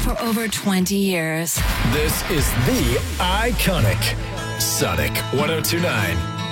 for over 20 years. This is the iconic Sonic 1029.